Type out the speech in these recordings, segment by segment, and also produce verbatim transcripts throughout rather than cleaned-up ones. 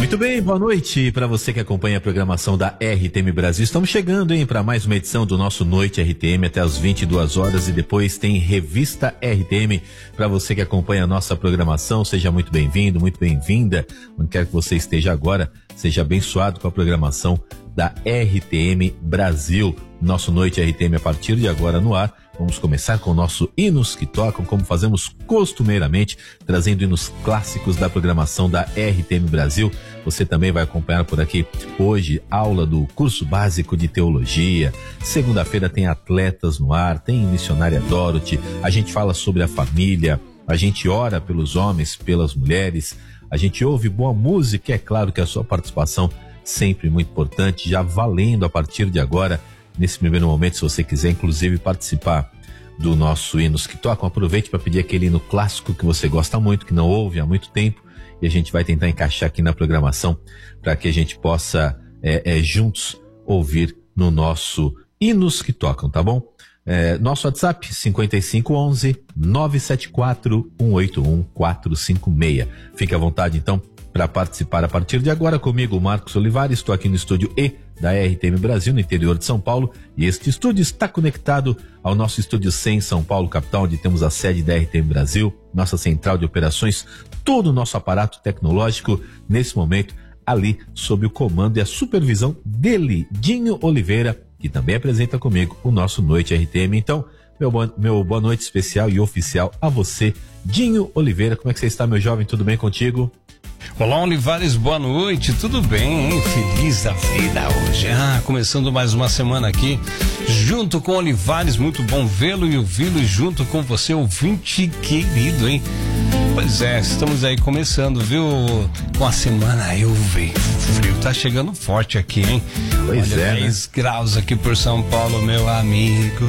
Muito bem, boa noite para você que acompanha a programação da R T M Brasil. Estamos chegando, hein, para mais uma edição do nosso Noite R T M até as vinte e duas horas e depois tem Revista R T M para você que acompanha a nossa programação. Seja muito bem-vindo, muito bem-vinda. Onde quer que você esteja agora, seja abençoado com a programação da R T M Brasil. Nosso Noite R T M a partir de agora no ar. Vamos começar com o nosso Hinos que Tocam, como fazemos costumeiramente, trazendo hinos clássicos da programação da R T M Brasil. Você também vai acompanhar por aqui hoje aula do curso básico de teologia. Segunda-feira tem atletas no ar, tem missionária Dorothy. A gente fala sobre a família, a gente ora pelos homens, pelas mulheres, a gente ouve boa música. É claro que a sua participação sempre muito importante, já valendo a partir de agora. Nesse primeiro momento, se você quiser inclusive participar do nosso Hinos que Tocam, aproveite para pedir aquele hino clássico que você gosta muito, que não ouve há muito tempo, e a gente vai tentar encaixar aqui na programação para que a gente possa é, é, juntos ouvir no nosso Hinos que Tocam, tá bom? É, nosso WhatsApp cinco cinco um um, nove sete quatro, um oito um, quatro cinco seis. Fique à vontade então para participar a partir de agora comigo, Marcos Olivares. Estou aqui no estúdio E da R T M Brasil, no interior de São Paulo, e este estúdio está conectado ao nosso estúdio C em São Paulo, capital, onde temos a sede da R T M Brasil, nossa central de operações, todo o nosso aparato tecnológico, nesse momento, ali, sob o comando e a supervisão dele, Dinho Oliveira, que também apresenta comigo o nosso Noite R T M. Então, meu, bo- meu boa noite especial e oficial a você, Dinho Oliveira. Como é que você está, meu jovem? Tudo bem contigo? Olá, Olivares, boa noite, tudo bem, hein? Feliz da vida hoje, ah, começando mais uma semana aqui, junto com Olivares, muito bom vê-lo e ouvi-lo junto com você, ouvinte querido, hein? Pois é, estamos aí começando, viu, com a semana, eu vi, o frio tá chegando forte aqui, hein? Pois Olha, é, dez né? graus aqui por São Paulo, meu amigo.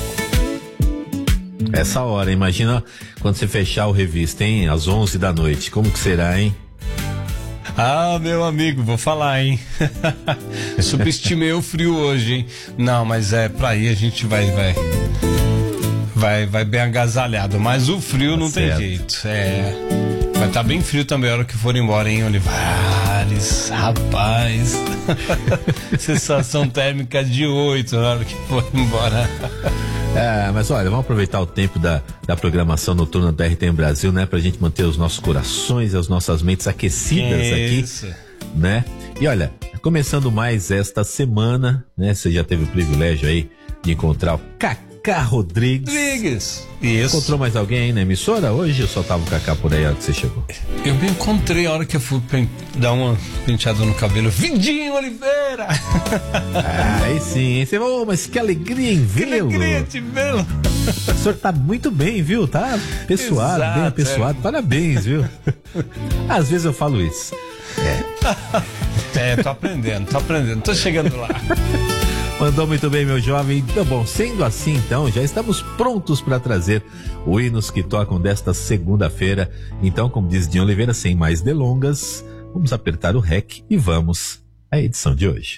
Essa hora, imagina quando você fechar o revista, hein? Às onze da noite, como que será, hein? Ah, meu amigo, vou falar, hein? Subestimei o frio hoje, hein? Não, mas é, pra ir a gente vai, vai, vai, vai bem agasalhado, mas o frio Tá não certo. tem jeito, é, vai estar bem frio também a hora que for embora, hein, Olivares, rapaz, sensação térmica de oito na hora que for embora. É, mas olha, vamos aproveitar o tempo da, da programação noturna da R T M Brasil, né? Pra gente manter os nossos corações e as nossas mentes aquecidas Isso. aqui, né? E olha, começando mais esta semana, né? Você já teve o privilégio aí de encontrar o Cacá Rodrigues. Rodrigues. Isso. Encontrou mais alguém aí na emissora hoje ou só tava o Cacá por aí a hora que você chegou? Eu me encontrei a hora que eu fui pen- dar uma penteada no cabelo. Vidinho Oliveira! Aí sim, hein? Você falou, oh, mas que alegria em Que vê-lo. alegria te vê-lo! O senhor tá muito bem, viu? Tá apessoado, Exato, bem apessoado. é. Parabéns, viu? Às vezes eu falo isso. É, tô aprendendo, tô aprendendo, tô chegando lá. Mandou muito bem, meu jovem. Então, bom, sendo assim, então, já estamos prontos para trazer o Hinos que Tocam desta segunda-feira. Então, como diz Dinho Oliveira, sem mais delongas, vamos apertar o R E C e vamos à edição de hoje.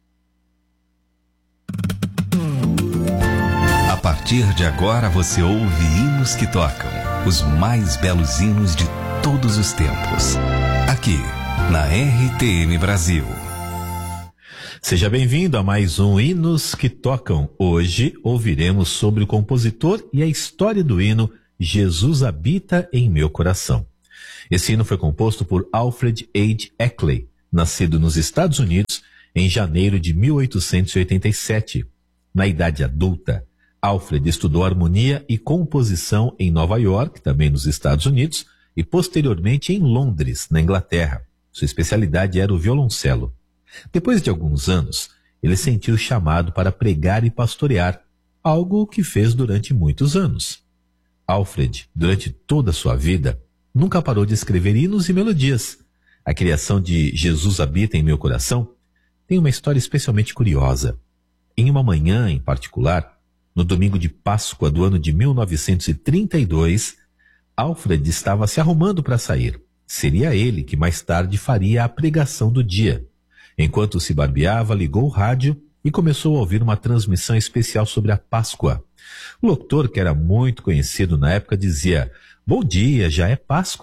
A partir de agora você ouve Hinos que Tocam, os mais belos hinos de todos os tempos. Aqui, na R T M Brasil. Seja bem-vindo a mais um Hinos que Tocam. Hoje ouviremos sobre o compositor e a história do hino Jesus Habita em Meu Coração. Esse hino foi composto por Alfred H. Eckley, nascido nos Estados Unidos em janeiro de mil oitocentos e oitenta e sete. Na idade adulta, Alfred estudou harmonia e composição em Nova York, também nos Estados Unidos, e posteriormente em Londres, na Inglaterra. Sua especialidade era o violoncelo. Depois de alguns anos, ele sentiu o chamado para pregar e pastorear, algo que fez durante muitos anos. Alfred, durante toda a sua vida, nunca parou de escrever hinos e melodias. A criação de Jesus Habita em Meu Coração tem uma história especialmente curiosa. Em uma manhã em particular, no domingo de Páscoa do ano de mil novecentos e trinta e dois, Alfred estava se arrumando para sair. Seria ele que mais tarde faria a pregação do dia. Enquanto se barbeava, ligou o rádio e começou a ouvir uma transmissão especial sobre a Páscoa. O locutor, que era muito conhecido na época, dizia: "Bom dia, já é Páscoa."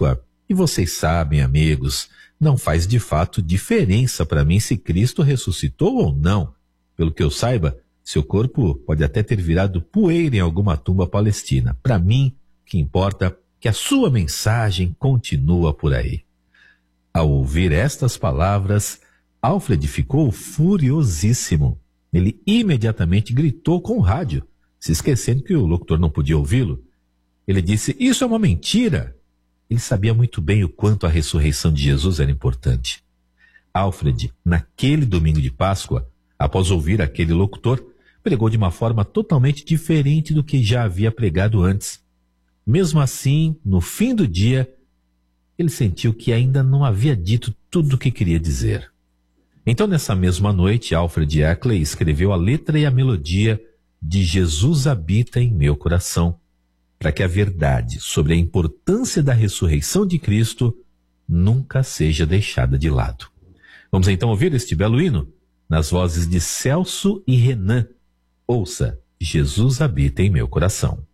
E vocês sabem, amigos, não faz de fato diferença para mim se Cristo ressuscitou ou não. Pelo que eu saiba, seu corpo pode até ter virado poeira em alguma tumba palestina. Para mim, o que importa é que a sua mensagem continua por aí. Ao ouvir estas palavras, Alfred ficou furiosíssimo. Ele imediatamente gritou com o rádio, se esquecendo que o locutor não podia ouvi-lo. Ele disse: isso é uma mentira. Ele sabia muito bem o quanto a ressurreição de Jesus era importante. Alfred, naquele domingo de Páscoa, após ouvir aquele locutor, pregou de uma forma totalmente diferente do que já havia pregado antes. Mesmo assim, no fim do dia, ele sentiu que ainda não havia dito tudo o que queria dizer. Então, nessa mesma noite, Alfred Eckley escreveu a letra e a melodia de Jesus Habita em Meu Coração, para que a verdade sobre a importância da ressurreição de Cristo nunca seja deixada de lado. Vamos então ouvir este belo hino nas vozes de Celso e Renan. Ouça, Jesus Habita em Meu Coração.